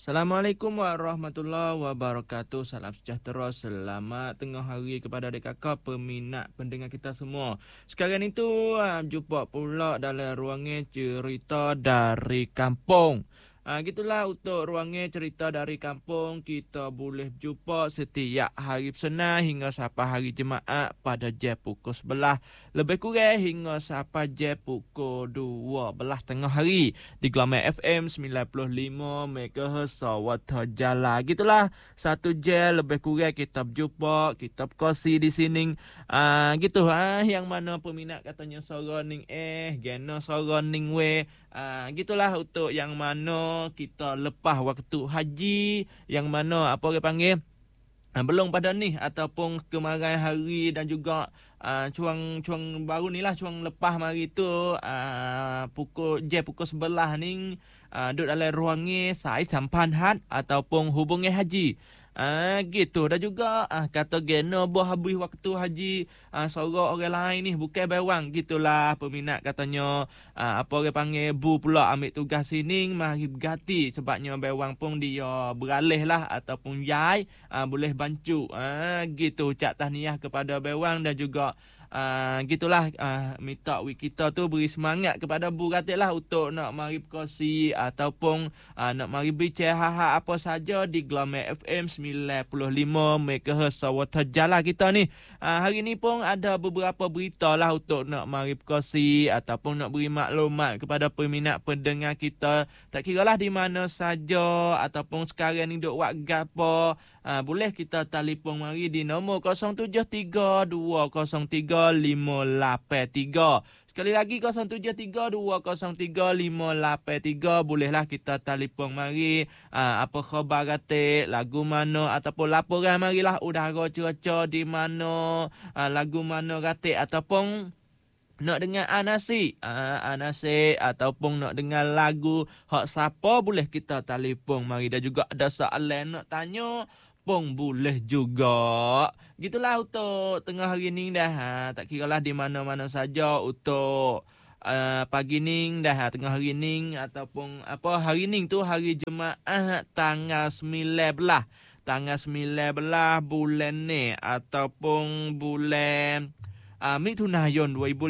Assalamualaikum warahmatullahi wabarakatuh. Salam sejahtera, selamat tengah hari kepada adik kakak peminat pendengar kita semua. Sekarang itu jumpa pula dalam ruangan cerita dari kampung. Gitulah untuk ruangan cerita dari kampung, kita boleh jumpa setiap hari Senin hingga sampai hari Jumaat pada jam pukul 11. Lebih kurang hingga sampai jam pukul 12 tengah hari di Gelombang FM 95 MHz Sawata Jala. Gitulah, satu jam lebih kurang kita berjumpa, kita berkongsi di sini. Yang mana peminat katanya soroning gena soroning gitulah untuk yang mana kita lepas waktu haji, yang mana apa orang panggil belum pada ni ataupun kemarin hari dan juga cuang baru ni lah, cuang lepas mari tu pukul 11 ni duduk dalam ruangan saya sampan hat ataupun hubungi haji. Gitu dah juga kata gena buah habis waktu haji sorok orang lain ni bukan bawang. Gitulah peminat katanya apa orang panggil bu pula ambil tugas sini mari berganti sebabnya bawang pun dia beralih lah ataupun yai boleh bantu. Gitu ucap tahniah kepada bawang dan juga gitulah minta kita tu beri semangat kepada Bu Ratik lah untuk nak mari berkongsi ataupun nak mari bicara apa saja di Gelombang FM 95 MHz Sawata Jala kita ni. Hari ni pun ada beberapa berita lah untuk nak mari berkongsi ataupun nak beri maklumat kepada peminat pendengar kita. Tak kira lah di mana saja ataupun sekarang ni duk buat gapo, boleh kita telefon mari di nombor 073-203-583. Sekali lagi 073-203-583. Bolehlah kita telefon mari apa khabar Ratik, lagu mana ataupun laporan marilah udara cuaca di mana, lagu mana Ratik ataupun nak dengar anasi ataupun nak dengar lagu hak siapa, boleh kita telefon mari. Dan juga ada soalan nak tanya pun boleh juga. Gitulah untuk tengah hari ni dah. Tak kiralah di mana-mana saja untuk pagi ni dah, tengah hari ni ataupun apa hari ni tu hari Jumaat tanggal 19 bulan ni ataupun bulan Mitunayon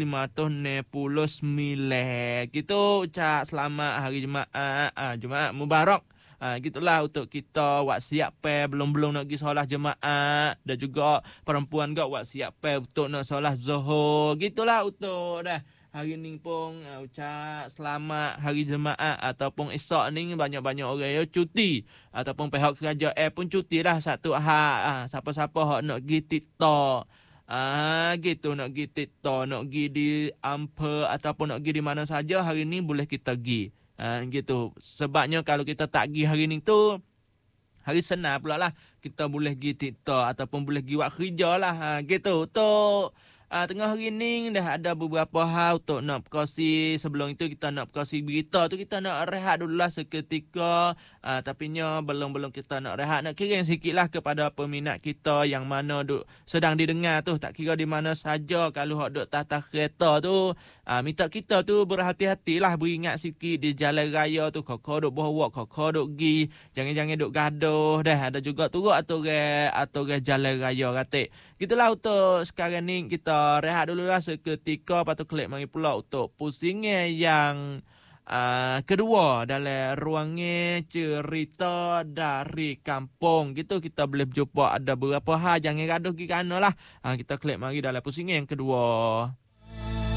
2569. Gitu ucap selamat hari Jumaat, Jumaat Mubarak. Gitulah untuk kita wak siap belum nak pergi solat Jumaat, dan juga perempuan gak wak siap untuk nak solat Zuhur. Gitulah untuk dah hari ni pun ucap selamat hari Jumaat ataupun esok ni banyak-banyak orang yo cuti ataupun pihak kerajaan pun cuti dah satu Ahad. Siapa-siapa hak nak pergi TikTok gitu, nak pergi TikTok, nak pergi di Amper ataupun nak pergi di mana saja hari ni boleh kita pergi. Gitu. Sebabnya kalau kita tak pergi hari ni tu, hari Senin pula lah kita boleh pergi TikTok ataupun boleh pergi buat kerja lah. Gitu. Untuk tengah hari ni dah ada beberapa hal untuk nak berkongsi. Sebelum itu kita nak berkongsi berita tu, kita nak rehat dululah seketika. Tapi belum kita nak rehat, nak kirim sikit lah kepada peminat kita yang mana duk sedang didengar tu. Tak kira di mana saja, kalau hak duk tata kereta tu, minta kita tu berhati-hatilah, beringat sikit di jalan raya tu. Kau duk bawa, kau duk pergi, jangan-jangan duk gaduh dah. Ada juga turut aturan jalan raya Ratik. Gitulah untuk sekarang ni kita rehat dulu lah seketika. Lepas tu klik mari pula untuk pusingnya yang kedua dalam ruangan cerita dari kampung. Gitu kita boleh berjumpa ada beberapa hal, jangan gaduh pergi kana lah. Kita klik mari dalam pusingnya yang kedua.